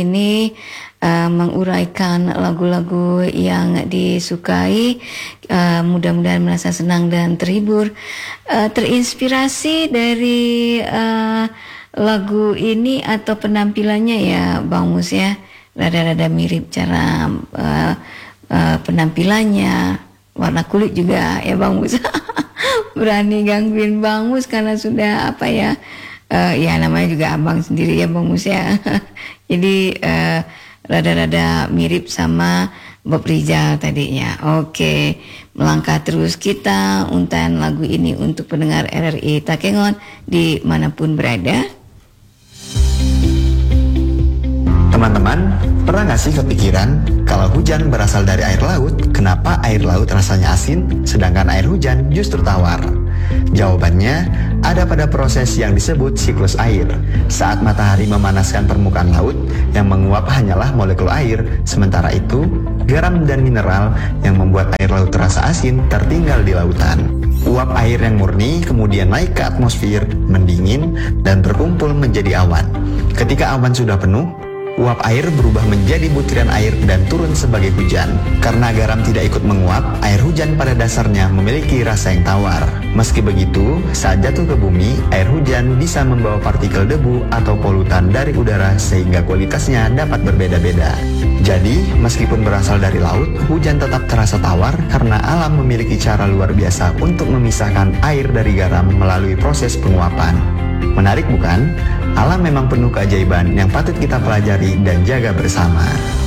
Ini menguraikan lagu-lagu yang disukai, mudah-mudahan merasa senang dan terhibur. Terinspirasi dari lagu ini atau penampilannya ya Bang Mus ya, rada-rada mirip cara penampilannya, warna kulit juga ya Bang Mus. Berani gangguin Bang Mus karena sudah apa ya, ya namanya juga abang sendiri ya Bang Mus ya. Jadi rada-rada mirip sama Bob Rizal tadinya. Oke, melangkah terus kita untayan lagu ini untuk pendengar RRI Takengon dimanapun berada. Teman-teman, pernah gak sih kepikiran kalau hujan berasal dari air laut, kenapa air laut rasanya asin sedangkan air hujan justru tawar? Jawabannya ada pada proses yang disebut siklus air. Saat matahari memanaskan permukaan laut, yang menguap hanyalah molekul air. Sementara itu, garam dan mineral yang membuat air laut terasa asin tertinggal di lautan. Uap air yang murni kemudian naik ke atmosfer, mendingin, dan berkumpul menjadi awan. Ketika awan sudah penuh, uap air berubah menjadi butiran air dan turun sebagai hujan. Karena garam tidak ikut menguap, air hujan pada dasarnya memiliki rasa yang tawar. Meski begitu, saat jatuh ke bumi, air hujan bisa membawa partikel debu atau polutan dari udara sehingga kualitasnya dapat berbeda-beda. Jadi, meskipun berasal dari laut, hujan tetap terasa tawar karena alam memiliki cara luar biasa untuk memisahkan air dari garam melalui proses penguapan. Menarik bukan? Alam memang penuh keajaiban yang patut kita pelajari dan jaga bersama.